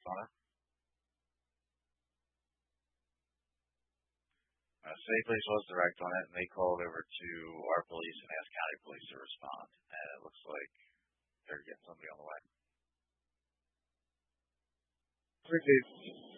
on it? City Police was direct on it, and they called over to our police and asked county police to respond. And it looks like they're getting somebody on the way. Appreciate it.